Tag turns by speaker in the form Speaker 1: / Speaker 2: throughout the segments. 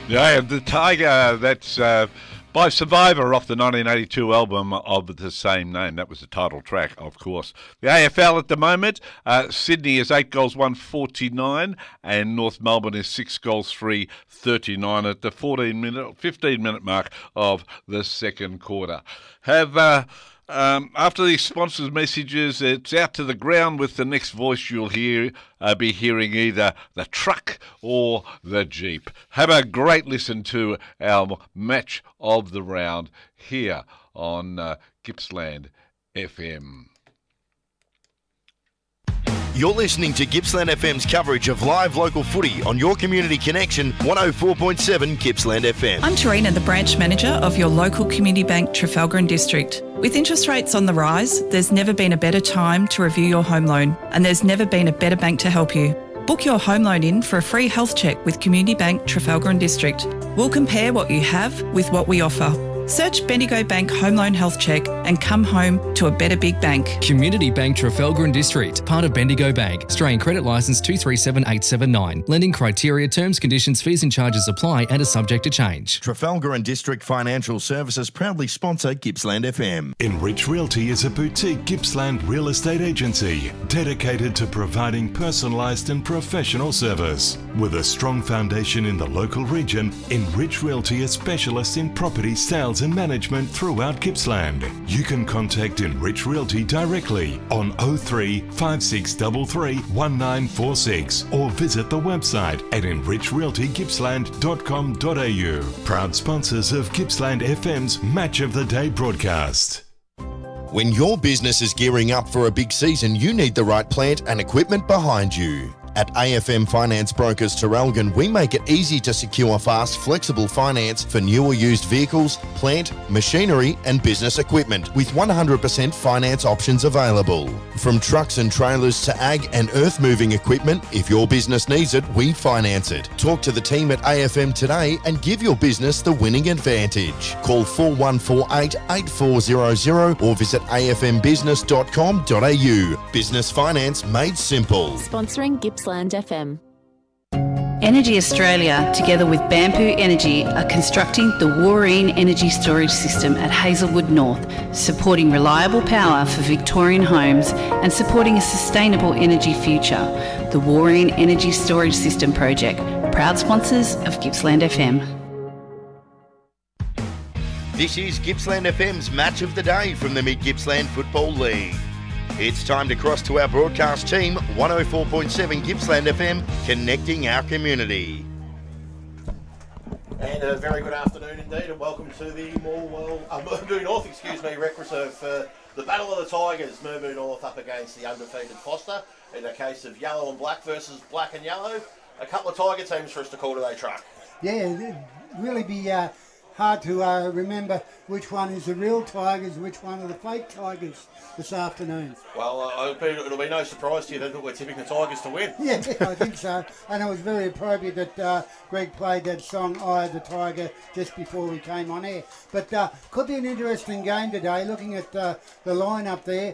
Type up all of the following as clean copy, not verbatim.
Speaker 1: Yeah, the Tiger, that's by Survivor off the 1982 album of the same name. That was the title track, of course. The AFL at the moment, Sydney is 8 goals, 149, and North Melbourne is 6 goals, 339 at the 15-minute mark of the second quarter. After these sponsors' messages, it's out to the ground with the next voice you'll be hearing either the truck or the Jeep. Have a great listen to our match of the round here on Gippsland FM.
Speaker 2: You're listening to Gippsland FM's coverage of live local footy on your community connection, 104.7 Gippsland FM.
Speaker 3: I'm Tarina, the branch manager of your local community bank, Trafalgar and District. With interest rates on the rise, there's never been a better time to review your home loan, and there's never been a better bank to help you. Book your home loan in for a free health check with Community Bank, Trafalgar and District. We'll compare what you have with what we offer. Search Bendigo Bank Home Loan Health Check and come home to a better big bank.
Speaker 4: Community Bank Trafalgar and District, part of Bendigo Bank. Australian Credit Licence 237879. Lending criteria, terms, conditions, fees and charges apply and are subject to change.
Speaker 2: Trafalgar and District Financial Services proudly sponsor Gippsland FM.
Speaker 5: Enrich Realty is a boutique Gippsland real estate agency dedicated to providing personalised and professional service. With a strong foundation in the local region, Enrich Realty is specialists in property sales and management throughout Gippsland. You can contact Enrich Realty directly on 03 5633 1946 or visit the website at enrichrealtygippsland.com.au. Proud sponsors of Gippsland FM's Match of the Day broadcast.
Speaker 2: When your business is gearing up for a big season, you need the right plant and equipment behind you. At AFM Finance Brokers Terralgan, we make it easy to secure fast, flexible finance for new or used vehicles, plant, machinery and business equipment with 100% finance options available. From trucks and trailers to ag and earth moving equipment, if your business needs it, we finance it. Talk to the team at AFM today and give your business the winning advantage. Call 4148 8400 or visit afmbusiness.com.au. Business finance made simple.
Speaker 6: Sponsoring Gippsland FM.
Speaker 7: Energy Australia, together with Bamboo Energy, are constructing the Wooreen Energy Storage System at Hazelwood North, supporting reliable power for Victorian homes and supporting a sustainable energy future. The Wooreen Energy Storage System project, proud sponsors of Gippsland FM.
Speaker 2: This is Gippsland FM's Match of the Day from the Mid-Gippsland Football League. It's time to cross to our broadcast team, 104.7 Gippsland FM, connecting our community.
Speaker 8: And a very good afternoon indeed, and welcome to the Moormoo North, rec reserve for the Battle of the Tigers. Moormoo North up against the undefeated Foster in a case of yellow and black versus black and yellow. A couple of Tiger teams for us to call today, Truck.
Speaker 9: Yeah, it'd really be hard to remember which one is the real Tigers, which one are the fake Tigers this afternoon.
Speaker 8: Well, it'll be no surprise to you that we're tipping the Tigers to win.
Speaker 9: Yeah, I think so. And it was very appropriate that Greg played that song, Eye of the Tiger, just before we came on air. But could be an interesting game today, looking at the lineup there.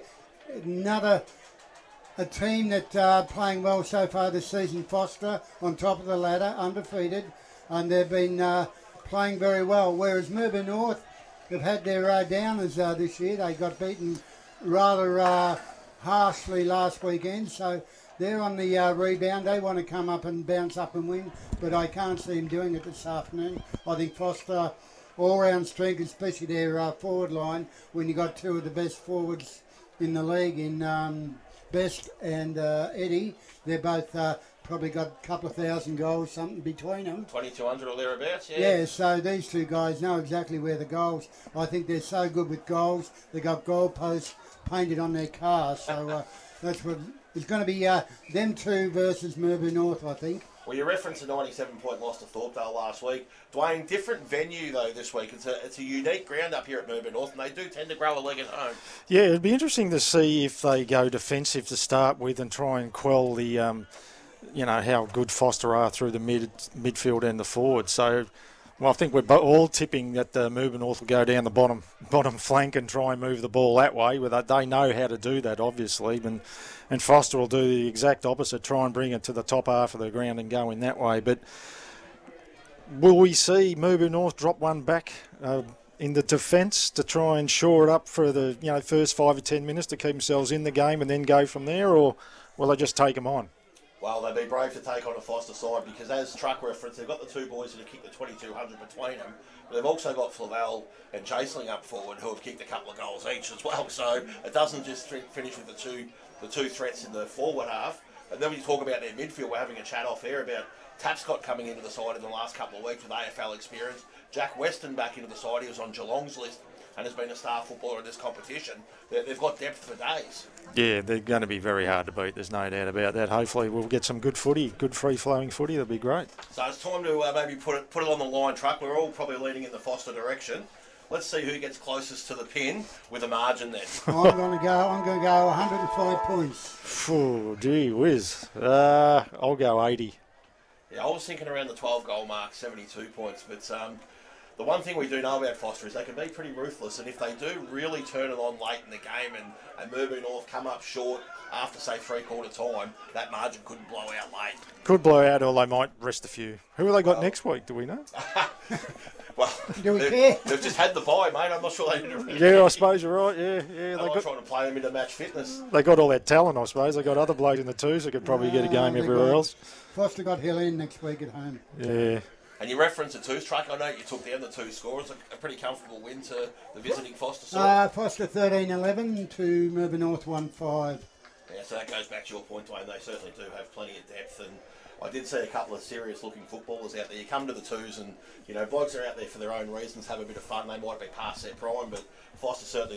Speaker 9: A team that playing well so far this season, Foster, on top of the ladder, undefeated, and they've been playing very well, whereas Moormoo North have had their downers this year. They got beaten rather harshly last weekend, so they're on the rebound. They want to come up and bounce up and win, but I can't see them doing it this afternoon. I think Foster, all-round strength, especially their forward line, when you got two of the best forwards in the league in Best and Eddie, they're both probably got a couple of thousand goals, something between them.
Speaker 8: 2,200 or thereabouts, yeah.
Speaker 9: Yeah, so these two guys know exactly where the goals. I think they're so good with goals. They got goalposts painted on their cars, so that's what it's going to be. Them two versus Moormoo North, I think.
Speaker 8: Well, you referenced a 97-point loss to Thorpedale last week. Dwayne, different venue though this week. It's a unique ground up here at Moormoo North, and they do tend to grow a leg at home.
Speaker 10: Yeah, it'd be interesting to see if they go defensive to start with and try and quell the. How good Foster are through the midfield and the forward. So, well, I think we're all tipping that the Moormoo North will go down the bottom flank and try and move the ball that way. They know how to do that, obviously, and Foster will do the exact opposite, try and bring it to the top half of the ground and go in that way. But Will we see Murbu North drop one back in the defence to try and shore it up for the first 5 or 10 minutes to keep themselves in the game and then go from there, or will they just take them on?
Speaker 8: Well, they'd be brave to take on a Foster side because, as Truck referenced, they've got the two boys that have kicked the 2200 between them, but they've also got Flavel and Chaseling up forward who have kicked a couple of goals each as well. So it doesn't just finish with the two threats in the forward half. And then when you talk about their midfield, we're having a chat off air about Tapscott coming into the side in the last couple of weeks with AFL experience. Jack Weston back into the side. He was on Geelong's list and has been a star footballer in this competition. They've got depth for days.
Speaker 10: Yeah, they're going to be very hard to beat. There's no doubt about that. Hopefully we'll get some good footy, good free-flowing footy. That'll be great.
Speaker 8: So it's time to maybe put it on the line, Truck. We're all probably leaning in the Foster direction. Let's see who gets closest to the pin with a margin then.
Speaker 9: I'm going to go 105 points.
Speaker 10: Oh, gee whiz. I'll go 80.
Speaker 8: Yeah, I was thinking around the 12-goal mark, 72 points. But the one thing we do know about Foster is they can be pretty ruthless. And if they do really turn it on late in the game and Murbu North come up short after, say, three-quarter time, that margin could blow out late.
Speaker 10: Could blow out, or they might rest a few. Who have they got next week, do we know?
Speaker 8: Well,
Speaker 9: do we care?
Speaker 8: They've just had the bye, mate. I'm not sure they did.
Speaker 10: Yeah, I suppose you're right. Yeah.
Speaker 8: They're trying to play them into match fitness.
Speaker 10: They got all that talent, I suppose. They got other blokes in the twos who could probably get a game everywhere else.
Speaker 9: Foster got Hill in next week at home.
Speaker 10: Yeah.
Speaker 8: And you referenced the twos, Truck. I know you took down the two scores. A pretty comfortable win to the visiting Foster side.
Speaker 9: Foster 13-11 to Murbu North 1-5.
Speaker 8: Yeah, so that goes back to your point, Dwayne. They certainly do have plenty of depth, and I did see a couple of serious-looking footballers out there. You come to the twos, and blokes are out there for their own reasons, have a bit of fun. They might be past their prime, but Foster certainly